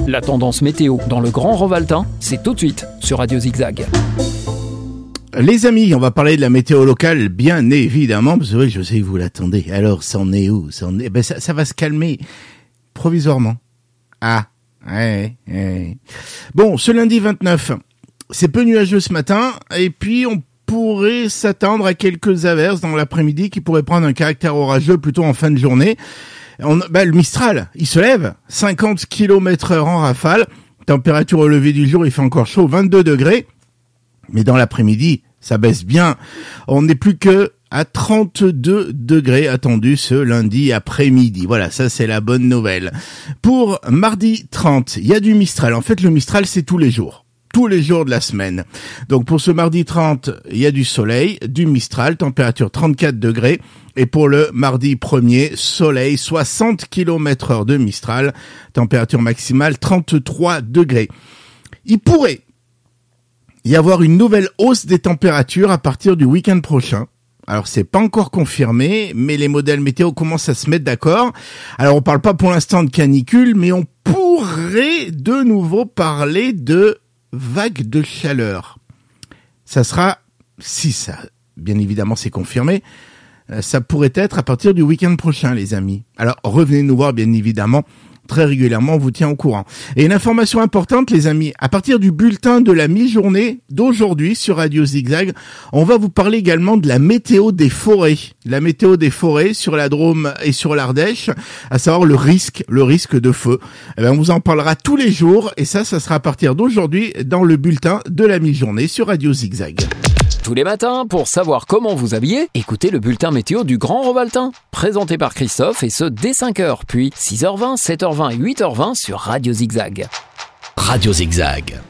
La tendance météo dans le Grand Revaltin, c'est tout de suite sur Radio Zigzag. Les amis, on va parler de la météo locale, bien évidemment, parce que oui, je sais que vous l'attendez. Alors, ça en est où? Ça va se calmer provisoirement. Ouais. Bon, ce lundi 29, c'est peu nuageux ce matin, et puis on pourrait s'attendre à quelques averses dans l'après-midi qui pourraient prendre un caractère orageux plutôt en fin de journée. Le Mistral, il se lève, 50 km/h en rafale, température au lever du jour, il fait encore chaud, 22 degrés, mais dans l'après-midi, ça baisse bien. On n'est plus que à 32 degrés attendus ce lundi après-midi. Voilà, ça c'est la bonne nouvelle. Pour mardi 30, il y a du Mistral. En fait, le Mistral, c'est tous les jours de la semaine. Donc pour ce mardi 30, il y a du soleil, du Mistral, température 34 degrés. Et pour le mardi 1er, soleil, 60 km/h de Mistral, température maximale 33 degrés. Il pourrait y avoir une nouvelle hausse des températures à partir du week-end prochain. Alors c'est pas encore confirmé, mais les modèles météo commencent à se mettre d'accord. Alors on parle pas pour l'instant de canicule, mais on pourrait de nouveau parler de vague de chaleur. Ça sera, si ça, bien évidemment c'est confirmé, ça pourrait être à partir du week-end prochain, les amis. Alors revenez nous voir, bien évidemment, très régulièrement, on vous tient au courant. Et une information importante, les amis, à partir du bulletin de la mi-journée d'aujourd'hui sur Radio Zigzag, on va vous parler également de la météo des forêts. La météo des forêts sur la Drôme et sur l'Ardèche, à savoir le risque de feu. On vous en parlera tous les jours, et ça sera à partir d'aujourd'hui dans le bulletin de la mi-journée sur Radio Zigzag. Tous les matins, pour savoir comment vous habiller, écoutez le bulletin météo du Grand Revaltin, présenté par Christophe, et ce dès 5h, puis 6h20, 7h20 et 8h20 sur Radio Zigzag. Radio Zigzag.